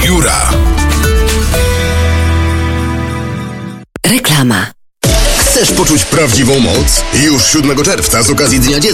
Jura. Reklama. Chcesz poczuć prawdziwą moc? Już 7 czerwca z okazji Dnia Dziecka